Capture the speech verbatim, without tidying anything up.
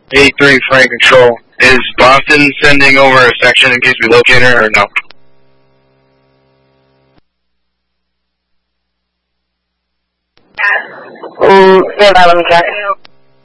eight three Frank Control. Is Boston sending over a section in case we locate her, or no? Mm, stand by, let me check.